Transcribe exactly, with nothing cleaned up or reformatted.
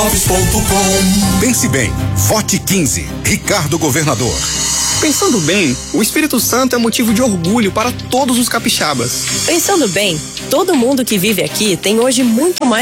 imóveis ponto com. Pense bem, vote quinze, Ricardo Governador. Pensando bem, o Espírito Santo é motivo de orgulho para todos os capixabas. Pensando bem, todo mundo que vive aqui tem hoje muito mais